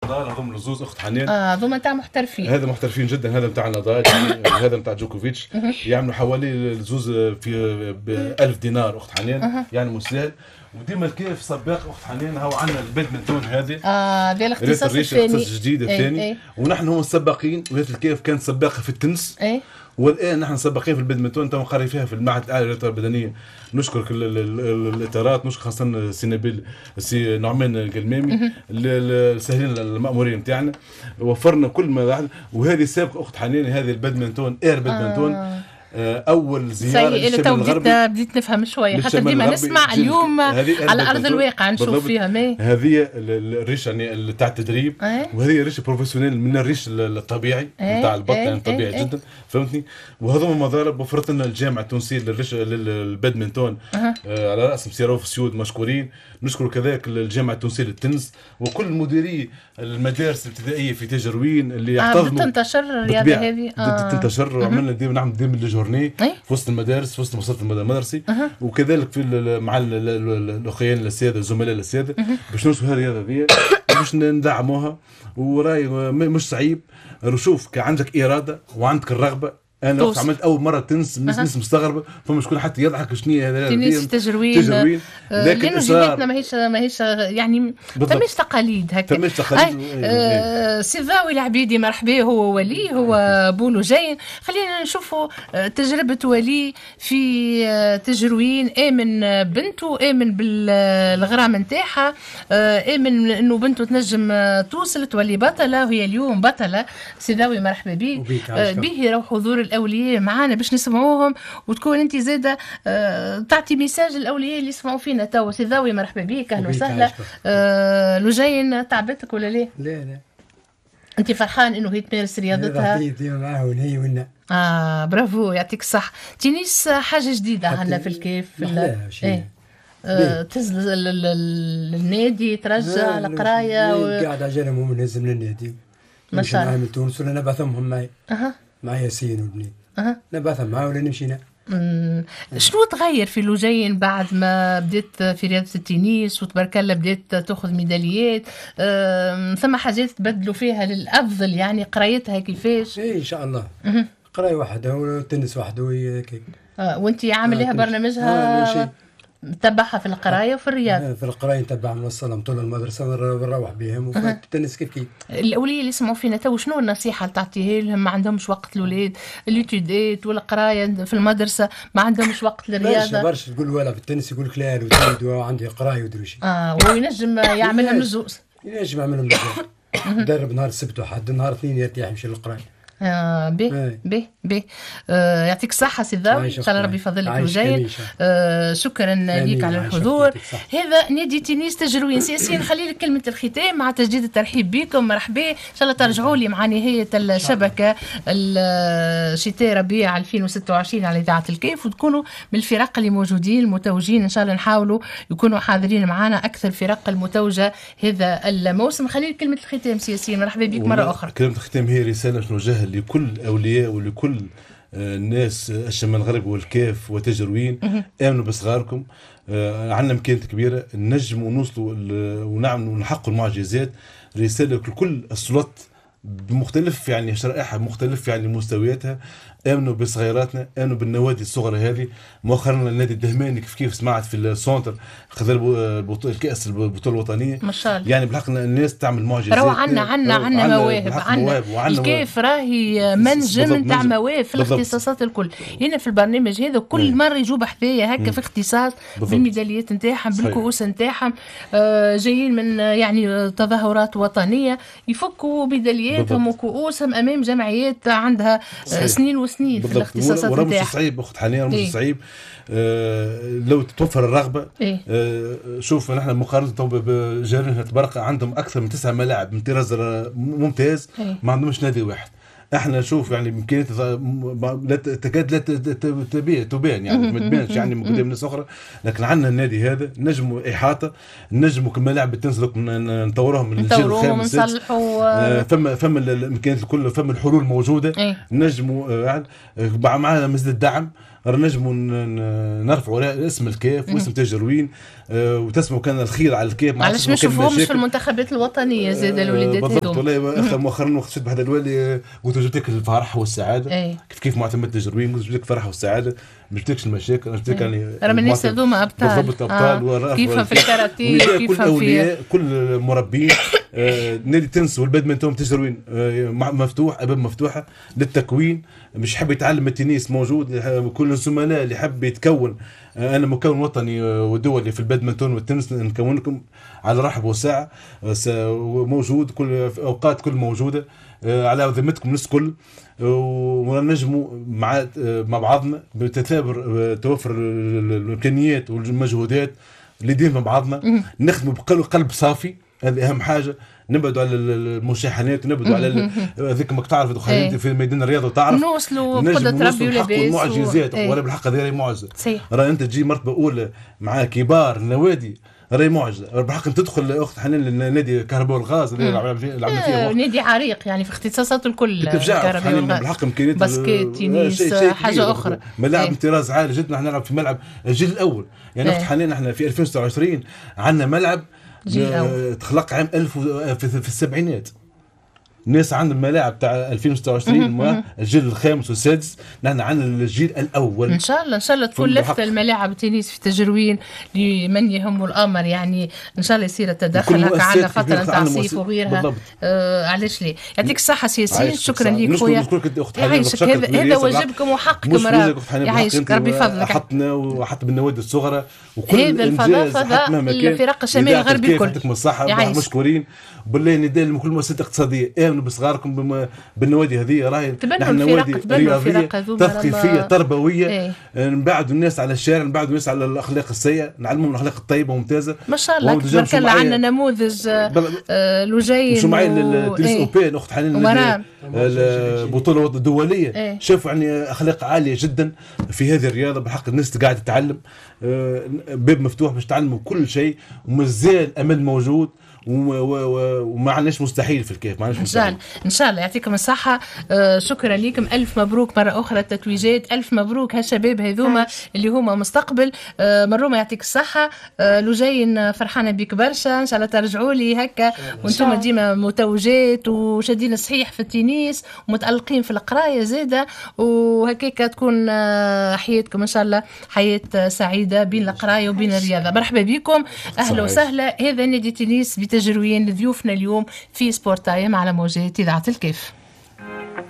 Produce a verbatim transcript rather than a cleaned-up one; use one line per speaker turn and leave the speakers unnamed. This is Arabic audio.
نضال هذوما الزوز اخت حنان.
اه هذوما تاع محترفين.
هذا محترفين جدا، هذا نتاع نضال يعني هذا نتاع جوكوفيتش يعملوا حوالي الزوز في ب ألف دينار اخت حنان يعني مسلال. وديما الكيف سباق اخت حنان هو عندنا البادمنتون هذه
اه هذا الاختصاص الثاني،
الاختصاص الجديد الثاني ايه. ونحن هم السباقين، وهذه الكيف كانت سباقه في التنس
ايه.
والان نحن سباقين في البادمنتون، تو قاري فيها في المعهد الاعلى للرياضه البدنيه. نشكر كل الاطارات، نشكر خاصه سي نبيل سي نعمان القلمامي السهلين المامورين نتاعنا، وفرنا كل ما. وهذه سابقه اخت حنان، هذه البادمنتون اير بادمنتون آه. اول زياره للشمال الغربي.
بديت بديت نفهم شويه خاطر ديما نسمع اليوم على ارض الواقع نشوف فيها ما
هذه الريش يعني تاع التدريب أه؟ وهذه ريش بروفيسيونيل من الريش الطبيعي نتاع أه؟ البط يعني الطبيعي أه؟ جدا فهمتني. وهذوما مضارب وفرت لنا الجامعه التونسيه للريش للبادمنتون أه؟ آه على راس مسيروف سيود مشكورين. نشكر كذلك الجامعه التونسيه للتنس وكل مديري المدارس الابتدائيه في تجروين اللي يحتضنوا
آه تنتشر الرياضه هذه
آه. تنتشر وعملنا ديما نعمل ديما جورني في وسط المدارس في وسط المصارف المدرسي أه. وكذلك في مع الاخوان الساده الزملاء الساده باش نوصلوا هالرياضه هذه باش ندعموها. وراي مش صعيب. شوف كان عندك اراده وعندك الرغبه. انا وقت عملت اول مره تنس الناس أه. مستغربه فما شكون حتى يضحك شنو هذا
تنس تجروين, تجروين. لكن جيناتنا ماهيش ماهيش يعني تماش تقاليد هكا
تماش تقاليد.
آه سيفاوي العبيدي مرحبا هو ولي هو بولو جاين. خلينا نشوفوا تجربه ولي في تجروين. امن بنته امن بالغرام نتاعها امن انه بنته تنجم توصل تولي بطله وهي اليوم بطله. سيفاوي مرحبا بك به روح حضور الاولياء معانا باش نسمعوهم وتكون انت زاده آه تعطي ميساج الاولياء اللي يسمعوا فينا تو. سيداوي مرحبا بك اهلا وسهلا. آه لجين تعبتك ولا لا؟
لا لا
انت فرحان انه هي تمارس رياضتها؟
لا ديما معاه ونهي ونا.
اه برافو يعطيك الصح. تنس حاجه جديده عندنا في الكيف في
ايه
آه تنزل النادي ترجع القرايه
و... قاعد عجلهم هم نهزم للنادي
ما شاء الله.
من تونس ولا نبعثهم معي
اها
مع ياسين وبني
أه.
نبعثهم معاه ولا نمشينا.
شنو تغير في لجين بعد ما بديت في رياضة التنس وتبارك الله بديت تاخذ ميداليات؟ أه ثم حاجات تبدلوا فيها للأفضل يعني قرايتها كيفاش؟
ايه ان شاء الله. أه. قراية واحدة والتنس وحده وهيك.
اه وانت عامل لها برنامجها؟
آه
نتبعها في القرايه وفي الرياضه.
في القرايه نتبع نوصلهم طول المدرسه ونروح بهم وفي أه. التنس كيف كيف.
الاولياء اللي يسمعوا فينا تو شنو النصيحه اللي تعطيها لهم؟ ما عندهمش وقت الاولاد اليوتيودات والقرايه في المدرسه ما عندهمش وقت للرياضه.
برشا برشا تقول ولا في التنس يقول لك لا وتريد وعندي قرايه ودروشي.
اه وينجم يعملها من الزوز.
ينجم يعملها من الزوز. درب نهار السبت وحد نهار اثنين يرتاح يمشي للقرايه.
آه به به به آه يعطيك الصحة سيداوي إن شاء الله ربي يفضلك وجاي. آه شكرا لك على الحضور. هذا نادي تنس تجروين. سياسيين خلي لك كلمة الختام مع تجديد الترحيب بكم. مرحبا إن شاء الله ترجعوا لي مع نهاية الشبكة الشتاء ربيع ألفين وستة وعشرين على إذاعة الكيف وتكونوا من الفرق اللي موجودين المتوجين إن شاء الله نحاولوا يكونوا حاضرين معنا أكثر الفرق المتوجة هذا الموسم. خلي لك كلمة الختام سياسيين. مرحبا بك مرة أخرى.
كلمة الختام هي رسالة نوجهها لكل أولياء ولكل الناس الشمال الغربي والكاف وتجروين. آمنوا بصغاركم. عندنا إمكانيات كبيرة نجم ونوصلوا ونعمل ونحققوا المعجزات. رسالة لكل السلطات بمختلف يعني شرائحها مختلف يعني مستوياتها. آمنوا بصغيراتنا آمنوا بالنوادي الصغرى هذه. مؤخرا النادي الدهماني كيف كيف سمعت في السونتر خذ الكأس البطولة الوطنية
ما شاء الله.
يعني بالحق الناس تعمل معجزات.
راهو عنا عنا عنا مواهب عنا الكيف راهي منجم نتاع مواهب في الاختصاصات الكل. هنا في البرنامج هذا كل مرة يجوا بحذايا هكا في اختصاص بالميداليات نتاعهم بالكؤوس نتاعهم. آه جايين من يعني تظاهرات وطنية يفكوا ميدالياتهم وكؤوسهم أمام جمعيات عندها آه سنين وسنين في الاختصاصات نتاعها.
وراه مش صعيب أخت حنان مش إيه؟ صعيب. آه لو تتوفر الرغبة.
إيه؟
آه شوف نحن مقارنة بجيراننا تبارك عندهم أكثر من تسعة ملاعب من طراز ممتاز. إيه؟ ما عندهمش نادي واحد. احنا نشوف يعني امكانيات لا تكاد لا تبيع تبان يعني ما تبانش يعني من قدام ناس اخرى. لكن عندنا النادي هذا نجموا احاطه نجموا كملاعب التنس نطوروهم من الجيل الخامس
نصلحوا.
فما فما الامكانيات الكل فما الحلول موجوده.
ايه؟
نجموا يعني معنا مزيد الدعم نجموا نرفعوا اسم الكاف واسم تجروين آه وتسموا كان الخير على الكاف.
معلش ما نشوفوهمش في المنتخبات الوطنيه زاد الوليدات
هذوما. بالضبط والله اخر مؤخرا وقت شفت بهذا الوالي قلت له جبت لك الفرح والسعاده
أي.
كيف كيف معتمد تجروين قلت لك الفرح والسعاده ما جبتلكش المشاكل جبتلك يعني
راه الناس هذوما ابطال
بالضبط ابطال
آه. كيف في الكاراتيه
كيف كل اولياء كل مربين آه نادي تنس والبادمنتون تجروين آه مفتوح ابواب مفتوحه للتكوين مش حاب يتعلم التنس موجود كل الزملاء اللي حاب يتكون آه انا مكون وطني ودولي في البادمنتون والتنس نكون لكم على رحب وسعه موجود كل اوقات كل موجوده آه على ذمتكم الناس كل ونجموا مع مع بعضنا بتتابر توفر الامكانيات والمجهودات اللي ديما مع بعضنا نخدموا بقلب صافي. هذه اهم حاجه. نبعدوا على المشاحنات ونبعدوا على هذيك ما تعرف خلينا في ميدان الرياضه وتعرف
نوصلوا قدره ربي ولاباس
المعجزات و... ولا بالحق هذه معجزه. راه انت تجي مرتبه اولى مع كبار النوادي راهي معجزه بالحق انت تدخل اخت حنان للنادي كهرباء والغاز اللي لعبنا فيه
نادي عريق يعني في اختصاصاته الكل
كهرباء والغاز بالحق امكانيات
باسكيت تنس حاجه اخرى
ملاعب طراز عالي جدا. احنا نلعب في ملعب الجيل الاول يعني اخت حنان احنا في ألفين وستة وعشرين عندنا ملعب تخلق عام ألف في السبعينات. الناس عندهم ملاعب تاع ألفين وستة وعشرين الجيل الخامس والسادس نحن عندنا الجيل الاول.
ان شاء الله ان شاء الله تكون لفت الملاعب التنس في تجروين لمن يهم الامر يعني ان شاء الله يصير التدخل هكا عندنا فتره نتاع صيف وغيرها آه علاش ليه. يعطيك الصحه سياسيين شكرا لك خويا يعيشك. هذا هذا واجبكم وحقكم راه يعيشك ربي فضلك.
حطنا وحط بالنوادي الصغرى وكل
هذا الفضافضه الفرق الشمالي الغربي الكل
يعطيكم الصحه مشكورين بالله. نداء لكل المؤسسات الاقتصاديه امنوا بصغاركم بالنوادي هذه راهي
نحن نوادي رياضيه
تثقيفيه تربويه ايه. نبعدوا الناس على الشارع نبعدوا الناس على الاخلاق السيئه نعلمهم الاخلاق الطيبه وممتازه
ما شاء الله. تبارك الله عندنا نموذج آه لجين
شو معي التنس اوبين اخت حنان البطوله الدوليه ايه. شافوا يعني اخلاق عاليه جدا في هذه الرياضه بالحق. الناس قاعده تتعلم آه باب مفتوح باش تعلموا كل شيء ومازال امل موجود وما عندناش مستحيل في الكيف. ما عندناش مستحيل.
ان شاء الله يعطيكم الصحه. آه شكرا لكم. الف مبروك مره اخرى التتويجات. الف مبروك هالشباب هذوما اللي هما مستقبل. آه مرومه يعطيك الصحه. آه لجين فرحانه بك برشا ان شاء الله ترجعوا لي هكا وانتم ديما متوجات وشادين صحيح في التنس ومتالقين في القرايه زاده وهكاك تكون آه حياتكم ان شاء الله حياه سعيده بين القرايه وبين الرياضه. مرحبا بكم اهلا وسهلا. هذا نادي تنس بتجروين لضيوفنا اليوم في سبورت تايم على موجات إذاعة الكيف.